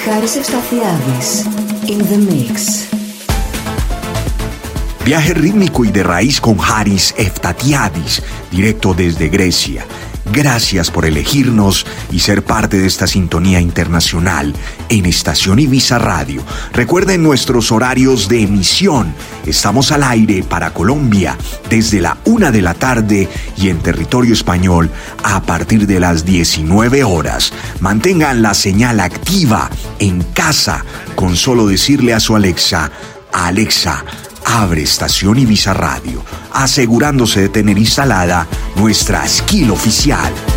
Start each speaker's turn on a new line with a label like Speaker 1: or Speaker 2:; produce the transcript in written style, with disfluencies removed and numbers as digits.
Speaker 1: Haris Eustachiadis in the mix.
Speaker 2: Viaje rítmico y de raíz con Haris Eustachiadis, directo desde Grecia. Gracias por elegirnos y ser parte de esta sintonía internacional en Estación Ibiza Radio. Recuerden nuestros horarios de emisión. Estamos al aire para Colombia desde la 1 de la tarde y en territorio español a partir de las 19 horas. Mantengan la señal activa en casa con solo decirle a su Alexa: Alexa, abre Estación Ibiza Radio, asegurándose de tener instalada nuestra skill oficial.